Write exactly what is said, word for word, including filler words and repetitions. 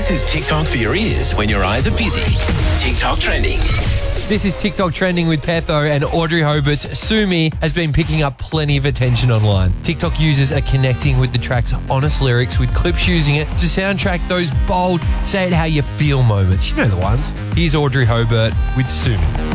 This is TikTok for your ears when your eyes are busy. TikTok trending. This is TikTok trending with Petho, and Audrey Hobart's Sue Me has been picking up plenty of attention online. TikTok users are connecting with the track's honest lyrics, with clips using it to soundtrack those bold, say it how you feel moments. You know the ones. Here's Audrey Hobart with Sue Me.